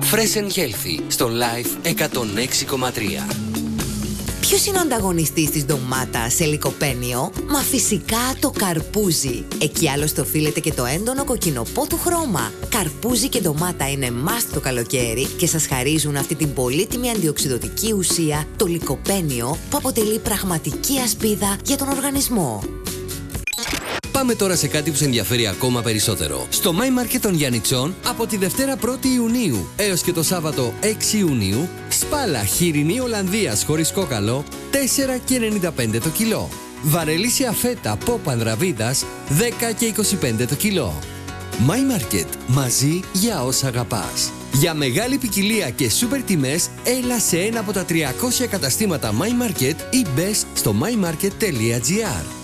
Fresh and Healthy στο Life 106,3. Ποιος είναι ο ανταγωνιστής της ντομάτας σε λικοπένιο? Μα φυσικά το καρπούζι. Εκεί άλλωστε οφείλεται και το έντονο κοκκινοπό του χρώμα. Καρπούζι και ντομάτα είναι must το καλοκαίρι και σας χαρίζουν αυτή την πολύτιμη αντιοξυδοτική ουσία, το λικοπένιο, που αποτελεί πραγματική ασπίδα για τον οργανισμό. Πάμε τώρα σε κάτι που σε ενδιαφέρει ακόμα περισσότερο. Στο My Market των Γιαννιτσών από τη Δευτέρα 1η Ιουνίου έως και το Σάββατο 6 Ιουνίου, σπάλα χοιρινή Ολλανδίας χωρίς κόκαλο 4,95 το κιλό. Βαρελίσια φέτα πόπ ανδραβίδας 10 και 25 το κιλό. My Market, μαζί για όσα αγαπάς. Για μεγάλη ποικιλία και σούπερ τιμές, έλα σε ένα από τα 300 καταστήματα My Market ή μπες στο mymarket.gr.